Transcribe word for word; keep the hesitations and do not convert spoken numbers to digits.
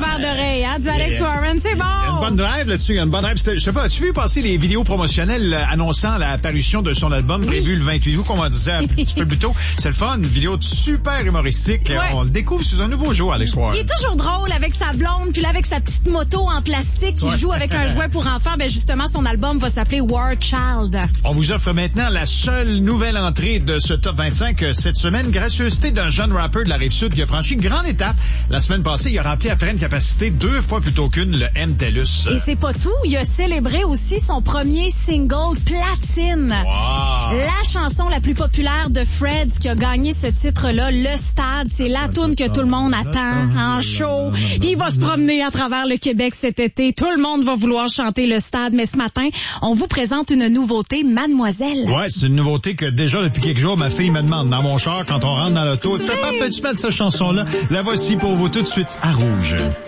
paire d'oreilles, hein, du Alex Yeah. Warren, c'est bon. Il y a une bonne drive là-dessus, il y a une bonne drive. C'était- Je sais pas, as-tu vu passer les vidéos promotionnelles euh, annonçant la parution de son album prévu le vingt-huit août, comme on disait un petit peu plus tôt? C'est le fun, une vidéo super humoristique. Ouais. On le découvre sous un nouveau jour, Alex Warren. Il est toujours drôle avec sa blonde, puis là avec sa petite moto en plastique qui Ouais. joue avec un jouet pour enfants. Ben justement, son album va s'appeler War Child. On vous offre maintenant la seule nouvelle entrée de ce top vingt-cinq euh, cette semaine. Gracieuseté d'un jeune rappeur de la Rive-Sud qui a franchi une grande étape. La semaine passée, il a rempli à pleine capacité deux fois plutôt qu'une le M TELUS. Et c'est pas tout, il a célébré aussi son premier single platine. Wow. La chanson la plus populaire de Fred qui a gagné ce titre-là, Le Stade, c'est la toune que tout le monde attend en show. Puis il va se promener à travers le Québec cet été. Tout le monde va vouloir chanter Le Stade, mais ce matin, on vous présente une nouveauté, Mademoiselle. Ouais, c'est une nouveauté que déjà depuis quelques jours, ma fille me demande dans mon char quand on rentre dans l'auto. C'est Papa, vrai? peux-tu mettre cette chanson-là? La voici pour vous tout de suite à Rouge.